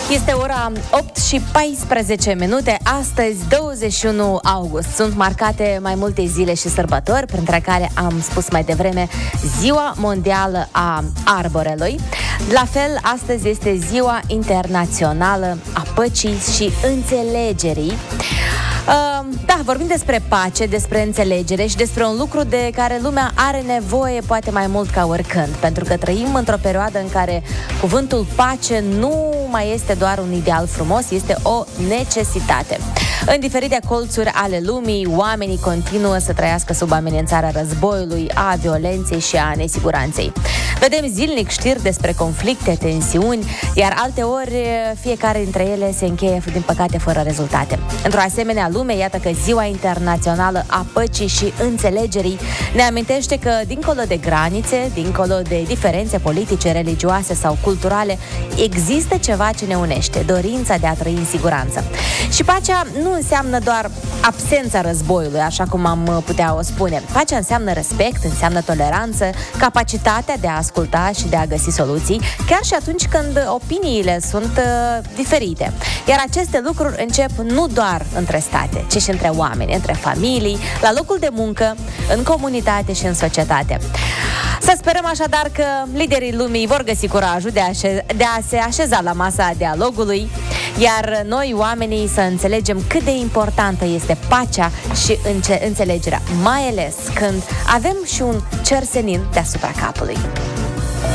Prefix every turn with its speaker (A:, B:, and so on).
A: Este ora 8 și 14 minute. Astăzi, 21 august. Sunt marcate mai multe zile și sărbători, printre care am spus mai devreme Ziua Mondială a Arborelui. La fel, astăzi este Ziua Internațională a Păcii și Înțelegerii. Da, vorbim despre pace, despre înțelegere și despre un lucru de care lumea are nevoie poate mai mult ca oricând, pentru că trăim într-o perioadă în care cuvântul pace nu mai este doar un ideal frumos, este o necesitate. În diferite colțuri ale lumii, oamenii continuă să trăiască sub amenințarea războiului, a violenței și a nesiguranței. Vedem zilnic știri despre conflicte, tensiuni, iar alteori fiecare dintre ele se încheie, din păcate, fără rezultate. Într-o asemenea lume, iată că Ziua Internațională a Păcii și Înțelegerii ne amintește că, dincolo de granițe, dincolo de diferențe politice, religioase sau culturale, există ceva ce ne unește, dorința de a trăi în siguranță. Și pacea nu înseamnă doar absența războiului, așa cum am putea o spune. Pacea înseamnă respect, înseamnă toleranță, capacitatea de a asculta și de a găsi soluții, chiar și atunci când opiniile sunt diferite. Iar aceste lucruri încep nu doar între state, ci și între oameni, între familii, la locul de muncă, în comunitate și în societate. Să sperăm așadar că liderii lumii vor găsi curajul de a se așeza la masa dialogului, iar noi, oamenii, să înțelegem cât de importantă este pacea și înțelegerea, mai ales când avem și un cer senin deasupra capului.